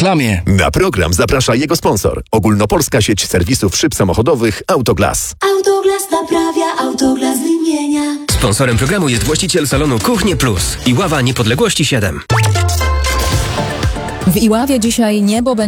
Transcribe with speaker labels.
Speaker 1: reklamie.
Speaker 2: Na program zaprasza jego sponsor. Ogólnopolska sieć serwisów szyb samochodowych Autoglas.
Speaker 3: Autoglas naprawia, Autoglas wymienia.
Speaker 4: Sponsorem programu jest właściciel salonu Kuchnie Plus. Iława Niepodległości 7.
Speaker 5: W Iławie dzisiaj niebo będzie